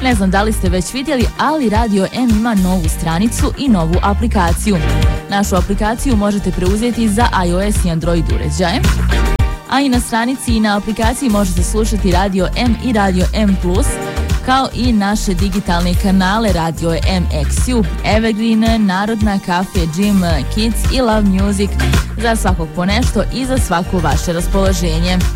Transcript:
Ne znam da li ste već vidjeli, ali Radio M ima novu stranicu i novu aplikaciju. Našu aplikaciju možete preuzeti za iOS i Android uređaje, a i na stranici i na aplikaciji možete slušati Radio M i Radio M+, kao i naše digitalne kanale Radio MXU, Evergreen, Narodna, Cafe, Gym, Kids i Love Music, za svakog po nešto i za svako vaše raspoloženje.